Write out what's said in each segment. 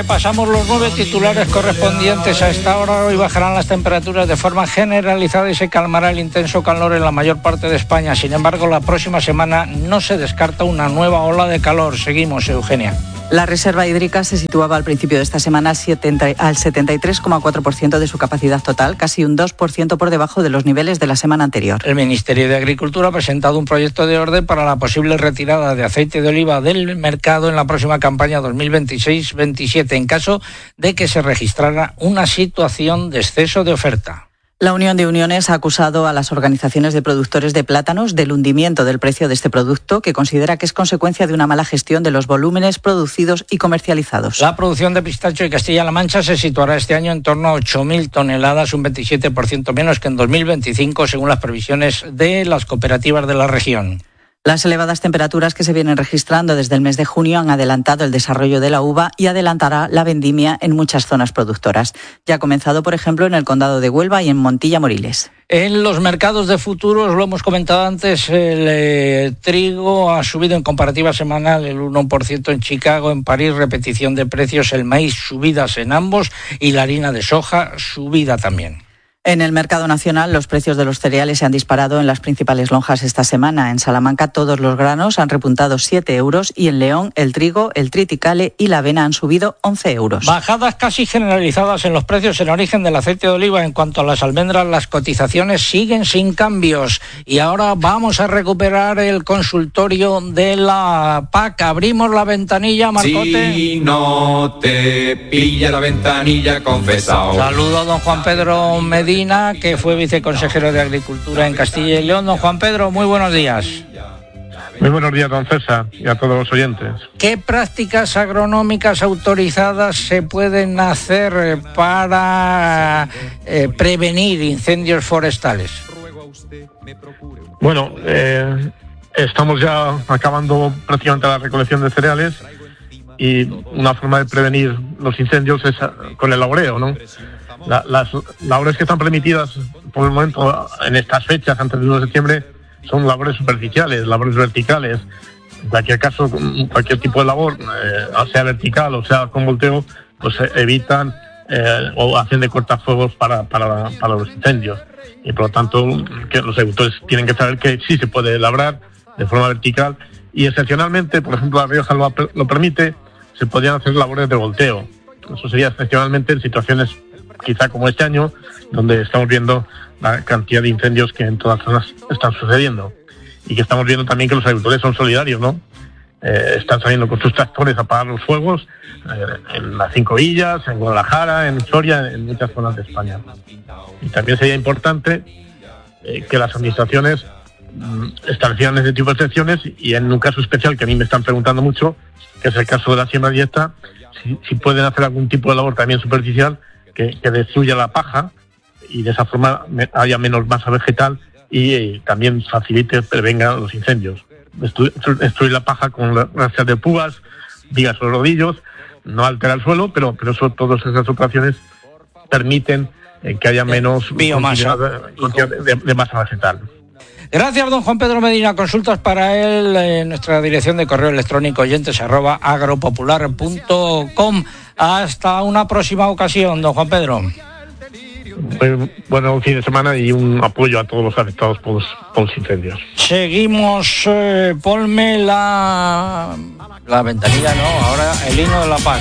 Repasamos los 9 titulares correspondientes a esta hora. Hoy bajarán las temperaturas de forma generalizada y se calmará el intenso calor en la mayor parte de España. Sin embargo, la próxima semana no se descarta una nueva ola de calor. Seguimos, Eugenia. La reserva hídrica se situaba al principio de esta semana al 73,4% de su capacidad total, casi un 2% por debajo de los niveles de la semana anterior. El Ministerio de Agricultura ha presentado un proyecto de orden para la posible retirada de aceite de oliva del mercado en la próxima campaña 2026-27, en caso de que se registrara una situación de exceso de oferta. La Unión de Uniones ha acusado a las organizaciones de productores de plátanos del hundimiento del precio de este producto, que considera que es consecuencia de una mala gestión de los volúmenes producidos y comercializados. La producción de pistacho de Castilla-La Mancha se situará este año en torno a 8.000 toneladas, un 27% menos que en 2025, según las previsiones de las cooperativas de la región. Las elevadas temperaturas que se vienen registrando desde el mes de junio han adelantado el desarrollo de la uva y adelantará la vendimia en muchas zonas productoras. Ya ha comenzado, por ejemplo, en el condado de Huelva y en Montilla-Moriles. En los mercados de futuros, lo hemos comentado antes, el trigo ha subido en comparativa semanal el 1% en Chicago, en París repetición de precios, el maíz subidas en ambos y la harina de soja subida también. En el mercado nacional, los precios de los cereales se han disparado en las principales lonjas esta semana. En Salamanca, todos los granos han repuntado 7 euros y en León, el trigo, el triticale y la avena han subido 11 euros. Bajadas casi generalizadas en los precios en origen del aceite de oliva. En cuanto a las almendras, las cotizaciones siguen sin cambios. Y ahora vamos a recuperar el consultorio de la PAC. Abrimos la ventanilla, Marcote. Si no te pilla la ventanilla, confesado. Saludo a don Juan Pedro Medina, que fue viceconsejero de Agricultura en Castilla y León. Don Juan Pedro, muy buenos días. Muy buenos días, don César, y a todos los oyentes. ¿Qué prácticas agronómicas autorizadas se pueden hacer para prevenir incendios forestales? Bueno, estamos ya acabando prácticamente la recolección de cereales y una forma de prevenir los incendios es con el laboreo, ¿no? Las labores que están permitidas por el momento en estas fechas, antes del 1 de septiembre, son labores superficiales, labores verticales. En cualquier caso, cualquier tipo de labor, sea vertical o sea con volteo, pues evitan o hacen de cortafuegos para los incendios. Y por lo tanto, que los agricultores tienen que saber que sí se puede labrar de forma vertical y excepcionalmente, por ejemplo, La Rioja lo permite, se podrían hacer labores de volteo. Eso sería excepcionalmente en situaciones quizá como este año, donde estamos viendo la cantidad de incendios que en todas las zonas están sucediendo y que estamos viendo también que los agricultores son solidarios, ¿no? Están saliendo con sus tractores a apagar los fuegos en las 5 villas, en Guadalajara, en Soria, en muchas zonas de España. Y también sería importante que las administraciones establecieran ese tipo de excepciones y en un caso especial que a mí me están preguntando mucho, que es el caso de la siembra directa, si pueden hacer algún tipo de labor también superficial que destruya la paja y de esa forma haya menos masa vegetal y también prevenga los incendios. Destruir la paja con rastras de púas, vigas o rodillos, no altera el suelo, pero todas esas operaciones permiten que haya menos biomasa de masa vegetal. Gracias, don Juan Pedro Medina. Consultas para él en nuestra dirección de correo electrónico oyentes@agropopular.com. Hasta una próxima ocasión, don Juan Pedro. Muy bueno fin de semana y un apoyo a todos los afectados por los incendios. Seguimos, ponme la ventanilla, no, ahora el himno de la paz.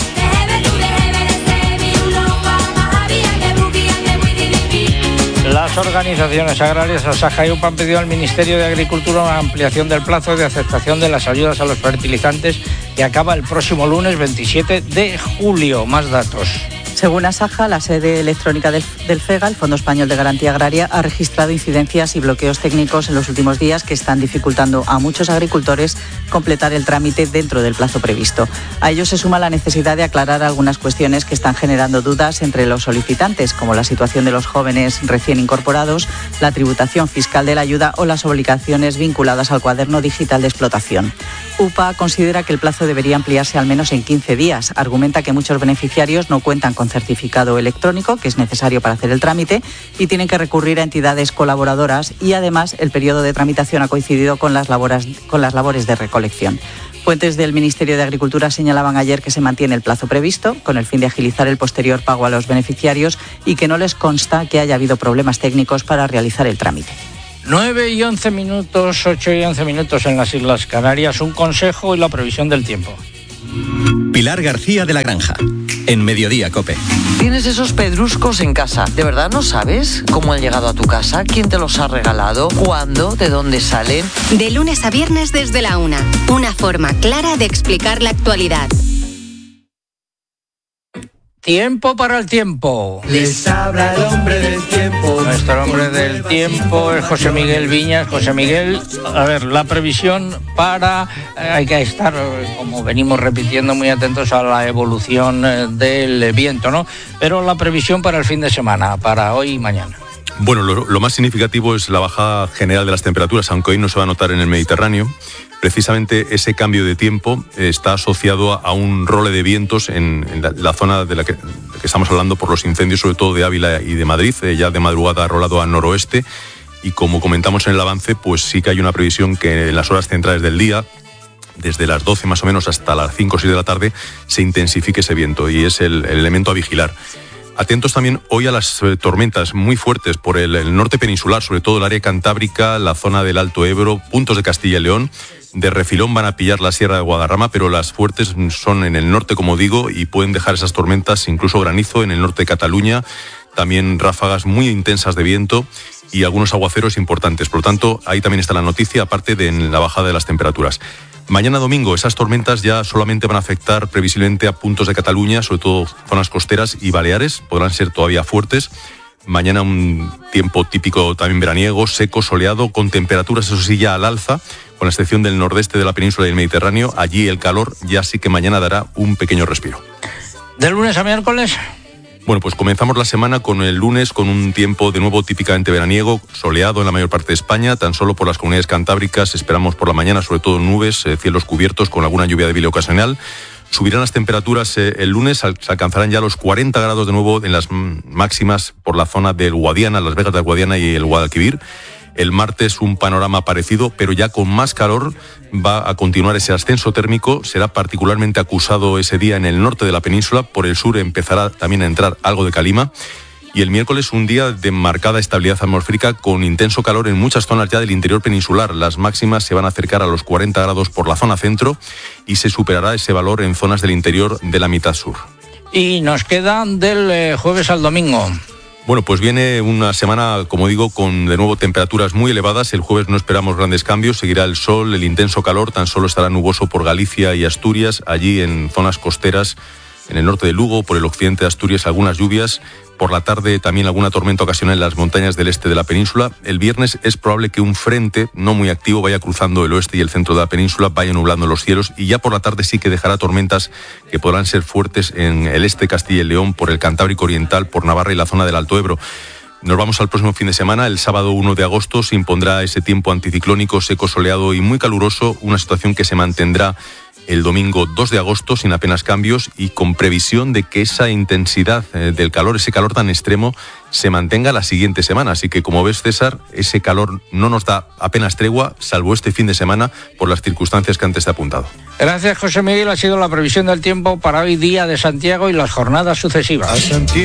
Las organizaciones agrarias Asaja y UPA han pedido al Ministerio de Agricultura una ampliación del plazo de aceptación de las ayudas a los fertilizantes que acaba el próximo lunes 27 de julio. Más datos. Según Asaja, la sede electrónica del FEGA, el Fondo Español de Garantía Agraria, ha registrado incidencias y bloqueos técnicos en los últimos días que están dificultando a muchos agricultores completar el trámite dentro del plazo previsto. A ello se suma la necesidad de aclarar algunas cuestiones que están generando dudas entre los solicitantes, como la situación de los jóvenes recién incorporados, la tributación fiscal de la ayuda o las obligaciones vinculadas al cuaderno digital de explotación. UPA considera que el plazo debería ampliarse al menos en 15 días. Argumenta que muchos beneficiarios no cuentan con certificado electrónico, que es necesario para hacer el trámite, y tienen que recurrir a entidades colaboradoras y además el periodo de tramitación ha coincidido con las labores de recolección. Fuentes del Ministerio de Agricultura señalaban ayer que se mantiene el plazo previsto, con el fin de agilizar el posterior pago a los beneficiarios, y que no les consta que haya habido problemas técnicos para realizar el trámite. 9 y 11 minutos, 8 y 11 minutos en las Islas Canarias. Un consejo y la previsión del tiempo. Pilar García de la Granja, en Mediodía COPE. Tienes esos pedruscos en casa. ¿De verdad no sabes cómo han llegado a tu casa? ¿Quién te los ha regalado? ¿Cuándo? ¿De dónde salen? De lunes a viernes desde la 1. Una forma clara de explicar la actualidad. Tiempo para el tiempo. Les habla el hombre del tiempo. Nuestro hombre del tiempo es José Miguel Viñas. José Miguel, a ver, la previsión para... hay que estar, como venimos repitiendo, muy atentos a la evolución del viento, ¿no? Pero la previsión para el fin de semana, para hoy y mañana. Bueno, lo más significativo es la bajada general de las temperaturas, aunque hoy no se va a notar en el Mediterráneo. Precisamente ese cambio de tiempo está asociado a un role de vientos en la zona de la que estamos hablando por los incendios, sobre todo de Ávila y de Madrid. Ya de madrugada ha rolado al noroeste y, como comentamos en el avance, pues sí que hay una previsión que en las horas centrales del día, desde las 12 más o menos hasta las 5 o 6 de la tarde, se intensifique ese viento y es el elemento a vigilar. Atentos también hoy a las tormentas muy fuertes por el norte peninsular, sobre todo el área cantábrica, la zona del Alto Ebro, puntos de Castilla y León. De refilón van a pillar la Sierra de Guadarrama, pero las fuertes son en el norte, como digo, y pueden dejar esas tormentas, incluso granizo en el norte de Cataluña, también ráfagas muy intensas de viento y algunos aguaceros importantes. Por lo tanto, ahí también está la noticia, aparte de la bajada de las temperaturas. Mañana domingo esas tormentas ya solamente van a afectar previsiblemente a puntos de Cataluña, sobre todo zonas costeras y Baleares, podrán ser todavía fuertes. Mañana un tiempo típico también veraniego, seco, soleado, con temperaturas, eso sí, ya al alza, con la excepción del nordeste de la península y del Mediterráneo. Allí el calor ya sí que mañana dará un pequeño respiro. ¿De lunes a miércoles? Bueno, pues comenzamos la semana con el lunes, con un tiempo de nuevo típicamente veraniego, soleado en la mayor parte de España. Tan solo por las comunidades cantábricas esperamos por la mañana, sobre todo nubes, cielos cubiertos con alguna lluvia débil ocasional. Subirán las temperaturas el lunes, se alcanzarán ya los 40 grados de nuevo en las máximas por la zona del Guadiana, Las Vegas del Guadiana y el Guadalquivir. El martes un panorama parecido, pero ya con más calor. Va a continuar ese ascenso térmico, será particularmente acusado ese día en el norte de la península. Por el sur empezará también a entrar algo de calima. Y el miércoles un día de marcada estabilidad atmosférica con intenso calor en muchas zonas ya del interior peninsular. Las máximas se van a acercar a los 40 grados por la zona centro y se superará ese valor en zonas del interior de la mitad sur. Y nos quedan del jueves al domingo. Bueno, pues viene una semana, como digo, con de nuevo temperaturas muy elevadas. El jueves no esperamos grandes cambios, seguirá el sol, el intenso calor, tan solo estará nuboso por Galicia y Asturias, allí en zonas costeras, en el norte de Lugo, por el occidente de Asturias, algunas lluvias. Por la tarde también alguna tormenta ocasional en las montañas del este de la península. El viernes es probable que un frente no muy activo vaya cruzando el oeste y el centro de la península, vaya nublando los cielos, y ya por la tarde sí que dejará tormentas que podrán ser fuertes en el este de Castilla y León, por el Cantábrico Oriental, por Navarra y la zona del Alto Ebro. Nos vamos al próximo fin de semana. El sábado 1 de agosto se impondrá ese tiempo anticiclónico, seco, soleado y muy caluroso, una situación que se mantendrá el domingo 2 de agosto sin apenas cambios y con previsión de que esa intensidad del calor, ese calor tan extremo, se mantenga la siguiente semana. Así que, como ves, César, ese calor no nos da apenas tregua, salvo este fin de semana, por las circunstancias que antes te he apuntado. Gracias, José Miguel. Ha sido la previsión del tiempo para hoy, día de Santiago, y las jornadas sucesivas.